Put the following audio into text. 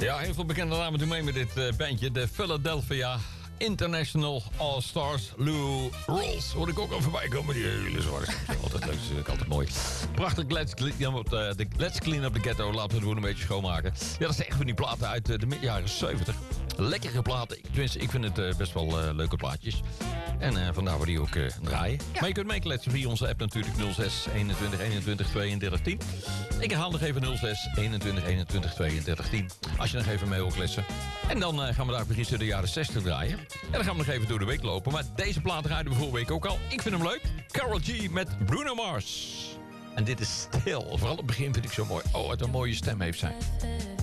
Ja, heel veel bekende namen doen mee met dit bandje. De Philadelphia International All-Stars. Lou Rawls. Hoor ik ook al voorbij komen. Die hele zwarte stem. Altijd leuk. Dat is altijd mooi. Prachtig. Let's Clean Up the Ghetto. Laten we het gewoon een beetje schoonmaken. Ja, dat is echt van die platen uit de middenjaren 70. Lekkere platen. Tenminste, ik vind het best wel leuke plaatjes. En vandaar we die ook draaien. Ja. Maar je kunt meekletsen via onze app natuurlijk 06 21 21 32 10. Ik herhaal nog even 06 21 21 32 10. Als je nog even mee wil kletsen. En dan gaan we daar begin de jaren 60 draaien. En dan gaan we nog even door de week lopen. Maar deze plaat draaiden we vorige week ook al. Ik vind hem leuk. Karol G met Bruno Mars. En dit is stil. Vooral het begin vind ik zo mooi. Oh, wat een mooie stem heeft zij.